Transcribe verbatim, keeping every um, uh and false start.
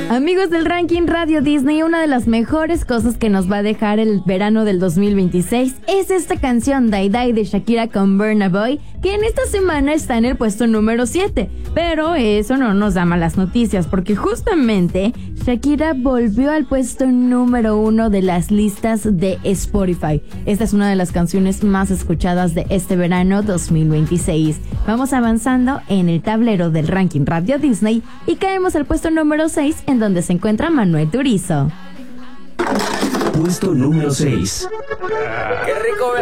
Amigos del ranking Radio Disney, una de las mejores cosas que nos va a dejar el verano del dos mil veintiséis es esta canción Die Die de Shakira con Burna Boy, que en esta semana está en el puesto número siete. Pero eso no nos da malas noticias, porque justamente Shakira volvió al puesto número uno de las listas de Spotify. Esta es una de las canciones más escuchadas de este verano dos mil veintiséis. Vamos avanzando en el tablero del ranking Radio Disney y caemos al puesto número seis, en donde se encuentra Manuel Turizo. Puesto número seis. ¡Qué rico!